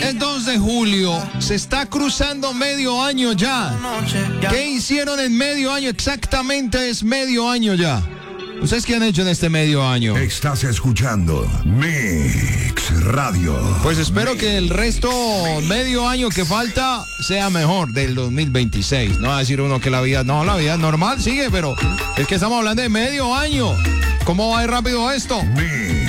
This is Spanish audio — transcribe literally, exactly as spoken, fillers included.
es dos de julio, se está cruzando medio año ya. ¿Qué hicieron en medio año? Exactamente es medio año ya. ¿Ustedes qué han hecho en este medio año? Estás escuchando Mix Radio. Pues espero que el resto, medio año que falta, sea mejor del dos mil veintiséis. No va a decir uno que la vida, no, la vida normal sigue, pero es que estamos hablando de medio año. ¿Cómo va a ir rápido esto? Mix